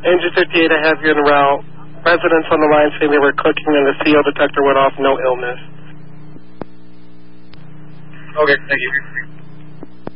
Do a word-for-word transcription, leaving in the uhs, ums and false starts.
Engine fifty-eight, I have you en route. Residents on the line say they were cooking and the C O detector went off, no illness. Okay, thank you.